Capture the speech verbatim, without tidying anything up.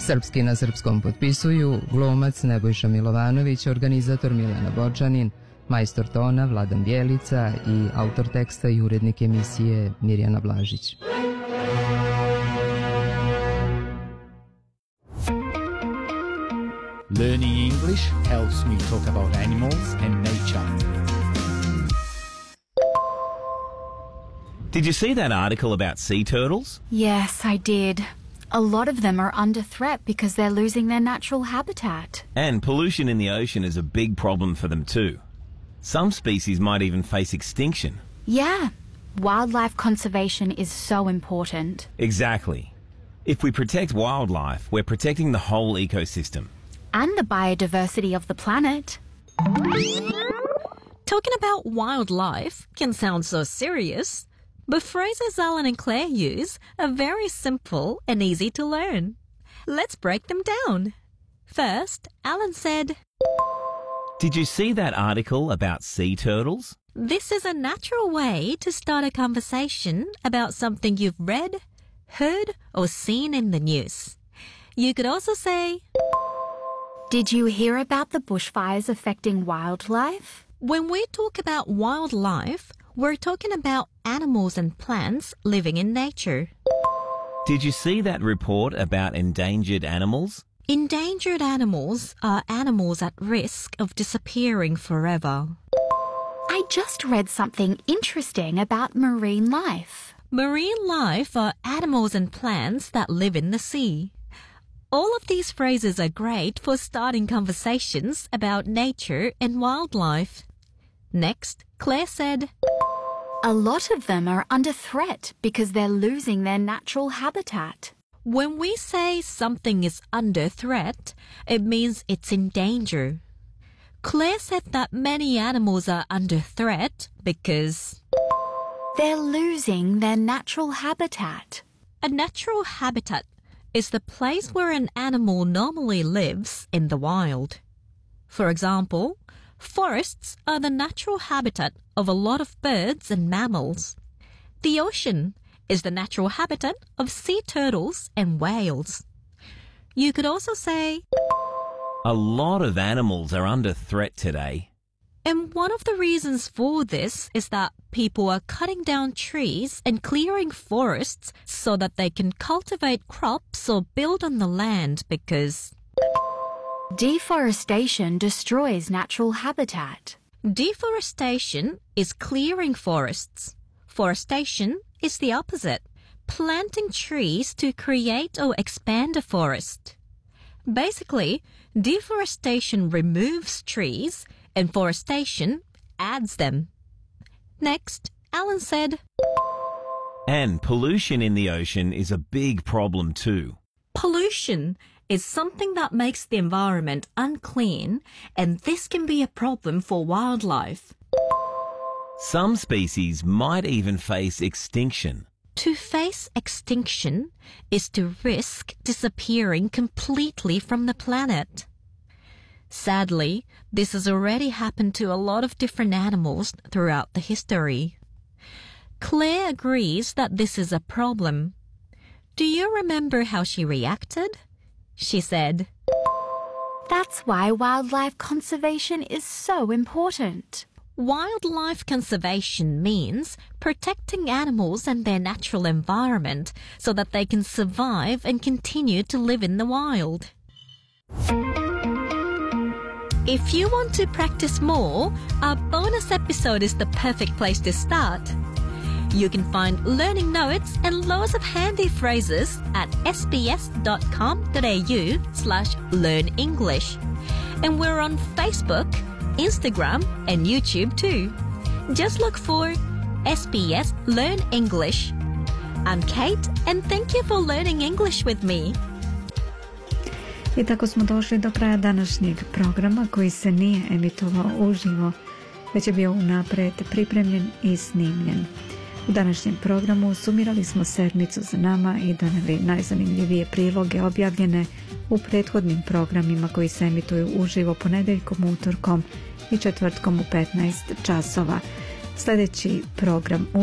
Srpski na srpskom potpisuju glumac Nebojša Milovanović, organizator Milena Bočanin, majstor tona Vladan Bjelica i autor teksta i urednik emisije Mirjana Blažić. Learning English helps me talk about animals and nature. Did you see that article about sea turtles? Yes, I did. A lot of them are under threat because they're losing their natural habitat. And pollution in the ocean is a big problem for them too. Some species might even face extinction. Yeah, wildlife conservation is so important. Exactly. If we protect wildlife, we're protecting the whole ecosystem. And the biodiversity of the planet. Talking about wildlife can sound so serious, but phrases Alan and Claire use are very simple and easy to learn. Let's break them down. First, Alan said, Did you see that article about sea turtles? This is a natural way to start a conversation about something you've read, heard, or seen in the news. You could also say, Did you hear about the bushfires affecting wildlife? When we talk about wildlife, we're talking about animals and plants living in nature. Did you see that report about endangered animals? Endangered animals are animals at risk of disappearing forever. I just read something interesting about marine life. Marine life are animals and plants that live in the sea. All of these phrases are great for starting conversations about nature and wildlife. Next, Claire said, A lot of them are under threat because they're losing their natural habitat. When we say something is under threat, it means it's in danger. Claire said that many animals are under threat because they're losing their natural habitat. A natural habitat is the place where an animal normally lives in the wild. For example, forests are the natural habitat of a lot of birds and mammals. The ocean is the natural habitat of sea turtles and whales. You could also say, A lot of animals are under threat today. And one of the reasons for this is that people are cutting down trees and clearing forests so that they can cultivate crops or build on the land because deforestation destroys natural habitat. Deforestation is clearing forests. Forestation is the opposite, planting trees to create or expand a forest. Basically, deforestation removes trees and forestation adds them. Next, Alan said, And pollution in the ocean is a big problem too. Pollution is something that makes the environment unclean, and this can be a problem for wildlife. Some species might even face extinction. To face extinction is to risk disappearing completely from the planet. Sadly, this has already happened to a lot of different animals throughout the history. Claire agrees that this is a problem. Do you remember how she reacted? She said, That's why wildlife conservation is so important. Wildlife conservation means protecting animals and their natural environment so that they can survive and continue to live in the wild. If you want to practice more, our bonus episode is the perfect place to start. You can find learning notes and loads of handy phrases at sbs.com.au slash learn English. And we're on Facebook, Instagram and YouTube too. Just look for S B S Learn English. I'm Kate and thank you for learning English with me. I tako smo došli do kraja današnjeg programa koji se nije emitovao uživo, već je bio unaprijed pripremljen i snimljen. U današnjem programu sumirali smo sedmicu za nama i donijeli najzanimljivije priloge objavljene u prethodnim programima koji se emituju uživo ponedjeljkom, utorkom i četvrtkom u petnaest časova. Sljedeći program